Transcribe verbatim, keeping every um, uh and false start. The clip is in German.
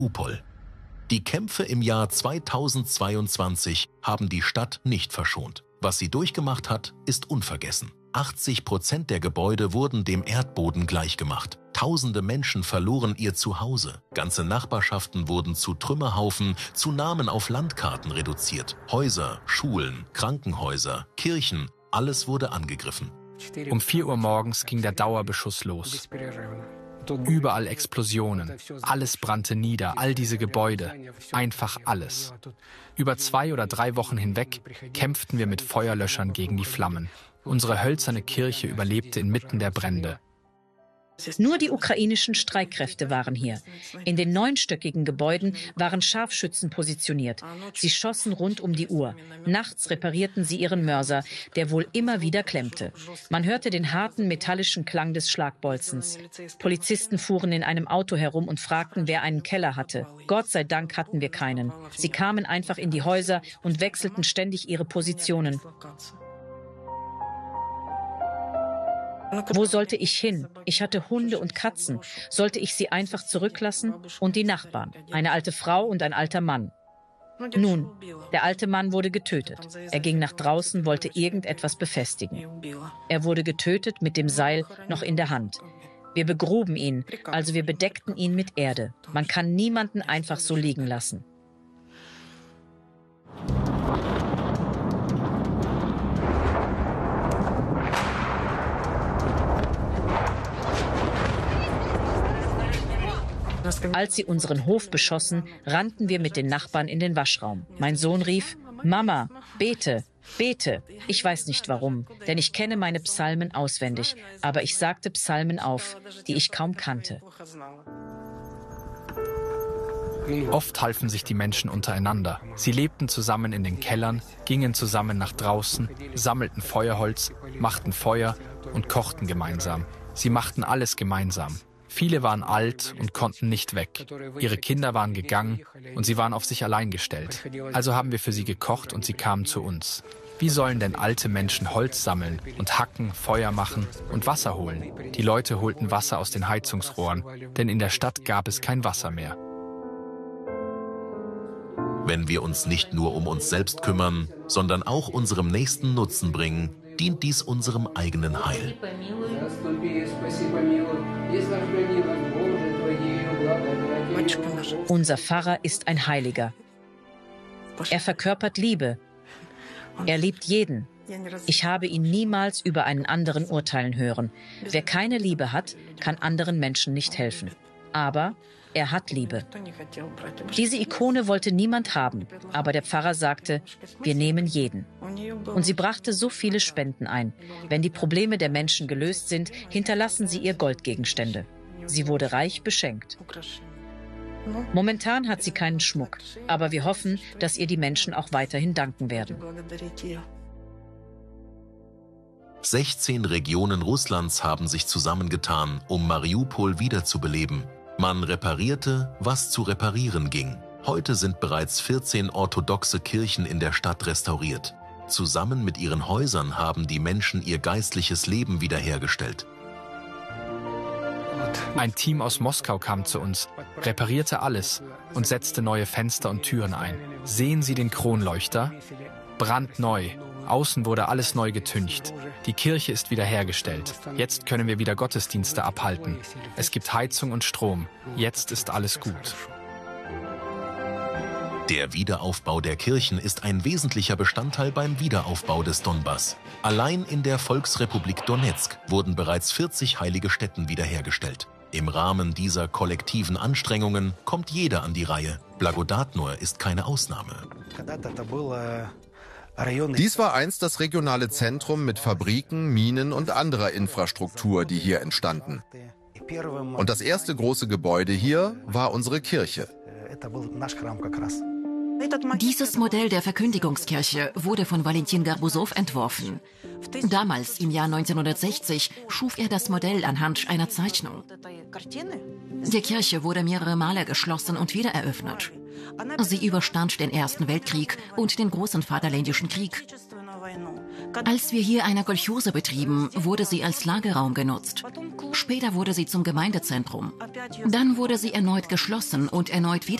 Mariupol. Die Kämpfe im Jahr zweitausendzweiundzwanzig haben die Stadt nicht verschont. Was sie durchgemacht hat, ist unvergessen. achtzig Prozent der Gebäude wurden dem Erdboden gleichgemacht. Tausende Menschen verloren ihr Zuhause. Ganze Nachbarschaften wurden zu Trümmerhaufen, zu Namen auf Landkarten reduziert. Häuser, Schulen, Krankenhäuser, Kirchen, alles wurde angegriffen. Um vier Uhr morgens ging der Dauerbeschuss los. Überall Explosionen. Alles brannte nieder, all diese Gebäude. Einfach alles. Über zwei oder drei Wochen hinweg kämpften wir mit Feuerlöschern gegen die Flammen. Unsere hölzerne Kirche überlebte inmitten der Brände. Nur die ukrainischen Streitkräfte waren hier. In den neunstöckigen Gebäuden waren Scharfschützen positioniert. Sie schossen rund um die Uhr. Nachts reparierten sie ihren Mörser, der wohl immer wieder klemmte. Man hörte den harten metallischen Klang des Schlagbolzens. Polizisten fuhren in einem Auto herum und fragten, wer einen Keller hatte. Gott sei Dank hatten wir keinen. Sie kamen einfach in die Häuser und wechselten ständig ihre Positionen. Wo sollte ich hin? Ich hatte Hunde und Katzen. Sollte ich sie einfach zurücklassen? Und die Nachbarn, eine alte Frau und ein alter Mann. Nun, der alte Mann wurde getötet. Er ging nach draußen, wollte irgendetwas befestigen. Er wurde getötet mit dem Seil noch in der Hand. Wir begruben ihn, also wir bedeckten ihn mit Erde. Man kann niemanden einfach so liegen lassen. Als sie unseren Hof beschossen, rannten wir mit den Nachbarn in den Waschraum. Mein Sohn rief, Mama, bete, bete. Ich weiß nicht warum, denn ich kenne meine Psalmen auswendig. Aber ich sagte Psalmen auf, die ich kaum kannte. Oft halfen sich die Menschen untereinander. Sie lebten zusammen in den Kellern, gingen zusammen nach draußen, sammelten Feuerholz, machten Feuer und kochten gemeinsam. Sie machten alles gemeinsam. Viele waren alt und konnten nicht weg. Ihre Kinder waren gegangen und sie waren auf sich allein gestellt. Also haben wir für sie gekocht und sie kamen zu uns. Wie sollen denn alte Menschen Holz sammeln und hacken, Feuer machen und Wasser holen? Die Leute holten Wasser aus den Heizungsrohren, denn in der Stadt gab es kein Wasser mehr. Wenn wir uns nicht nur um uns selbst kümmern, sondern auch unserem Nächsten Nutzen bringen, dient dies unserem eigenen Heil. Unser Pfarrer ist ein Heiliger. Er verkörpert Liebe. Er liebt jeden. Ich habe ihn niemals über einen anderen urteilen hören. Wer keine Liebe hat, kann anderen Menschen nicht helfen. Aber er hat Liebe. Diese Ikone wollte niemand haben, aber der Pfarrer sagte, wir nehmen jeden. Und sie brachte so viele Spenden ein. Wenn die Probleme der Menschen gelöst sind, hinterlassen sie ihr Goldgegenstände. Sie wurde reich beschenkt. Momentan hat sie keinen Schmuck, aber wir hoffen, dass ihr die Menschen auch weiterhin danken werden. sechzehn Regionen Russlands haben sich zusammengetan, um Mariupol wiederzubeleben. Man reparierte, was zu reparieren ging. Heute sind bereits vierzehn orthodoxe Kirchen in der Stadt restauriert. Zusammen mit ihren Häusern haben die Menschen ihr geistliches Leben wiederhergestellt. Ein Team aus Moskau kam zu uns, reparierte alles und setzte neue Fenster und Türen ein. Sehen Sie den Kronleuchter? Brandneu. Außen wurde alles neu getüncht. Die Kirche ist wiederhergestellt. Jetzt können wir wieder Gottesdienste abhalten. Es gibt Heizung und Strom. Jetzt ist alles gut. Der Wiederaufbau der Kirchen ist ein wesentlicher Bestandteil beim Wiederaufbau des Donbass. Allein in der Volksrepublik Donezk wurden bereits vierzig heilige Stätten wiederhergestellt. Im Rahmen dieser kollektiven Anstrengungen kommt jeder an die Reihe. Blagodatnor ist keine Ausnahme. Dies war einst das regionale Zentrum mit Fabriken, Minen und anderer Infrastruktur, die hier entstanden. Und das erste große Gebäude hier war unsere Kirche. Dieses Modell der Verkündigungskirche wurde von Valentin Garbusow entworfen. Damals, im Jahr neunzehnhundertsechzig, schuf er das Modell anhand einer Zeichnung. Die Kirche wurde mehrere Male geschlossen und wieder eröffnet. Sie überstand den Ersten Weltkrieg und den Großen Vaterländischen Krieg. Als wir hier eine Kolchose betrieben, wurde sie als Lagerraum genutzt. Später wurde sie zum Gemeindezentrum. Dann wurde sie erneut geschlossen und erneut wieder